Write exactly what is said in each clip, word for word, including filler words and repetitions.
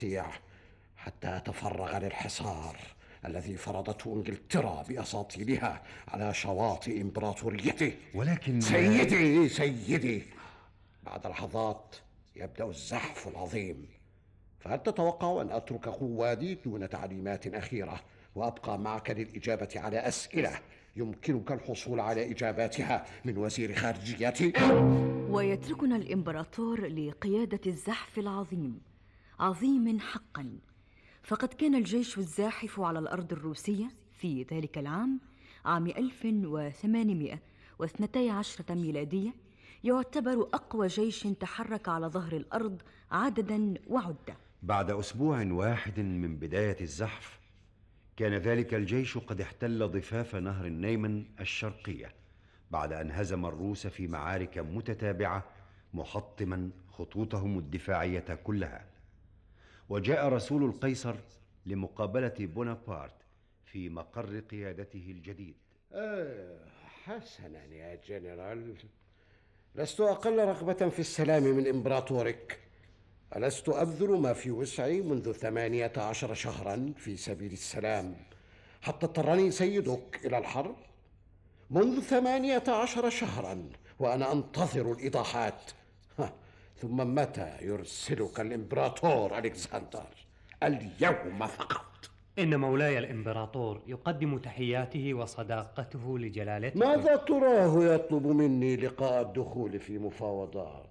حتى أتفرغ للحصار الذي فرضته إنجلترا بأساطيلها على شواطئ إمبراطوريته. ولكن سيدي سيدي بعد لحظات يبدأ الزحف العظيم، فهل تتوقع أن أترك قوادي دون تعليمات أخيرة وأبقى معك للإجابة على أسئلة يمكنك الحصول على إجاباتها من وزير خارجيتي؟ ويتركنا الإمبراطور لقيادة الزحف العظيم، عظيم حقا. فقد كان الجيش الزاحف على الأرض الروسية في ذلك العام، عام ألف وثمانمائة واثنتي عشرة ميلادية، يعتبر أقوى جيش تحرك على ظهر الأرض عددا وعدة. بعد أسبوع واحد من بداية الزحف كان ذلك الجيش قد احتل ضفاف نهر النيمن الشرقية بعد أن هزم الروس في معارك متتابعة، محطما خطوطهم الدفاعية كلها. وجاء رسول القيصر لمقابلة بونابرت في مقر قيادته الجديد. آه حسنا يا جنرال، لست أقل رغبة في السلام من إمبراطورك. ألست أبذل ما في وسعي منذ ثمانية عشر شهرا في سبيل السلام حتى اضطرني سيدك إلى الحرب؟ منذ ثمانية عشر شهرا وأنا أنتظر الإيضاحات. ثم متى يرسلك الإمبراطور ألكسندر؟ اليوم فقط. إن مولاي الإمبراطور يقدم تحياته وصداقته لجلالته. ماذا تراه يطلب مني لقاء الدخول في مفاوضات؟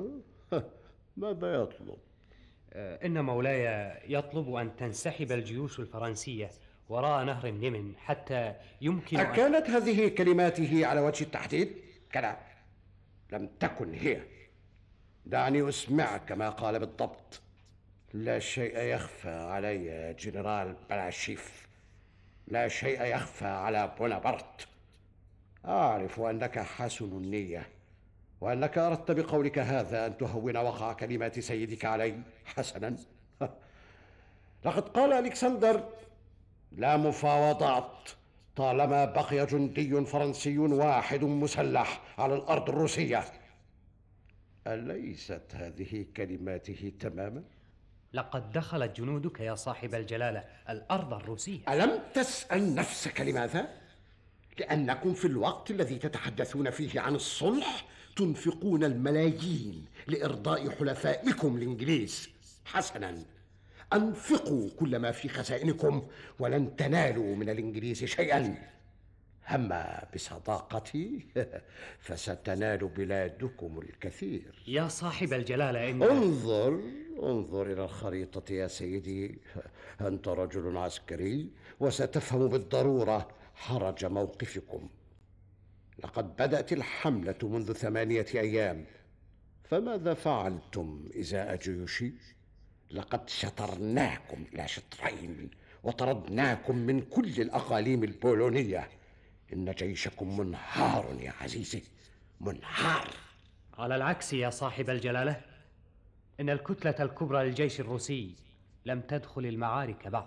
ماذا يطلب؟ إن مولاي يطلب أن تنسحب الجيوش الفرنسية وراء نهر النمن حتى يمكن أن... أكانت هذه كلماته على وجه التحديد؟ كلا، لم تكن هي. دعني أسمعك ما قال بالضبط. لا شيء يخفى علي يا جنرال بلاشيف، لا شيء يخفى على بونابرت. أعرف أنك حسن النية وأنك أردت بقولك هذا أن تهون وقع كلمات سيدك علي. حسنا، لقد قال ألكسندر لا مفاوضات طالما بقي جندي فرنسي واحد مسلح على الأرض الروسية. أليست هذه كلماته تماما؟ لقد دخلت جنودك يا صاحب الجلالة الأرض الروسية. ألم تسأل نفسك لماذا؟ لأنكم في الوقت الذي تتحدثون فيه عن الصلح تنفقون الملايين لإرضاء حلفائكم الإنجليز. حسنا، أنفقوا كل ما في خزائنكم ولن تنالوا من الإنجليز شيئا. أما بصداقتي فستنال بلادكم الكثير. يا صاحب الجلالة إن... انظر انظر إلى الخريطة يا سيدي، أنت رجل عسكري وستفهم بالضرورة حرج موقفكم. لقد بدأت الحملة منذ ثمانية أيام، فماذا فعلتم إزاء جيوشي؟ لقد شطرناكم إلى شطرين وطردناكم من كل الأقاليم البولونية. إن جيشكم منهار يا عزيزي، منهار. على العكس يا صاحب الجلالة، إن الكتلة الكبرى للجيش الروسي لم تدخل المعارك بعد.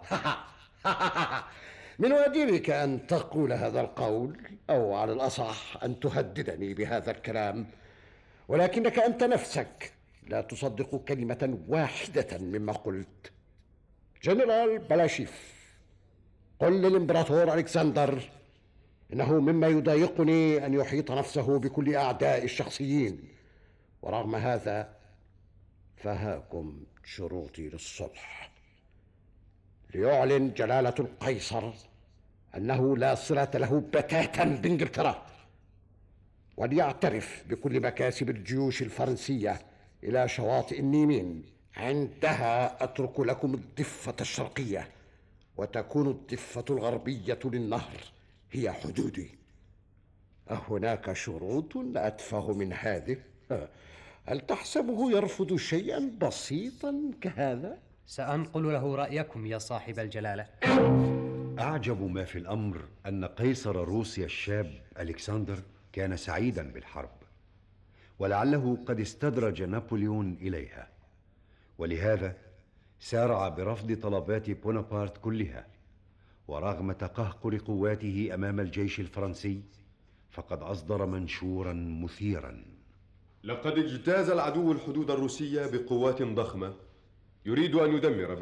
من واجبك أن تقول هذا القول، أو على الأصح أن تهددني بهذا الكلام، ولكنك أنت نفسك لا تصدق كلمة واحدة مما قلت. جنرال بلاشيف، قل للإمبراطور ألكسندر إنه مما يضايقني أن يحيط نفسه بكل أعداء الشخصيين، ورغم هذا فهاكم شروطي للصلح. ليعلن جلالة القيصر أنه لا صلة له بتاتا بإنجلترا، وليعترف بكل مكاسب الجيوش الفرنسية إلى شواطئ النيمين. عندها أترك لكم الضفة الشرقية، وتكون الضفة الغربية للنهر هي حدودي. أهناك شروط أتفه من هذه؟ هل تحسبه يرفض شيئا بسيطا كهذا؟ سأنقل له رأيكم يا صاحب الجلالة. أعجب ما في الأمر أن قيصر روسيا الشاب ألكسندر كان سعيدا بالحرب، ولعله قد استدرج نابليون إليها، ولهذا سارع برفض طلبات بونابرت كلها. ورغم تقهقر قواته أمام الجيش الفرنسي فقد أصدر منشورا مثيرا: لقد اجتاز العدو الحدود الروسية بقوات ضخمة، يريد أن يدمر